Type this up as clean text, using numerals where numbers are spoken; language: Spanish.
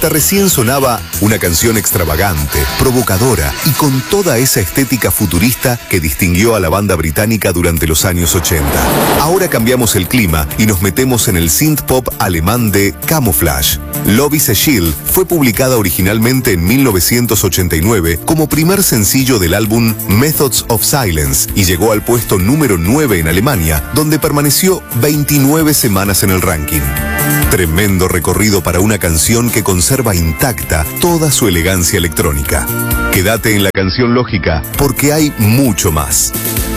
hasta recién sonaba una canción extravagante, provocadora y con toda esa estética futurista que distinguió a la banda británica durante los años 80. Ahora cambiamos el clima y nos metemos en el synth pop alemán de Camouflage. Love is a Shield fue publicada originalmente en 1989 como primer sencillo del álbum Methods of Silence y llegó al puesto número 9 en Alemania, donde permaneció 29 semanas en el ranking. Tremendo recorrido para una canción que conserva intacta toda su elegancia electrónica. Quédate en la canción lógica porque hay mucho más.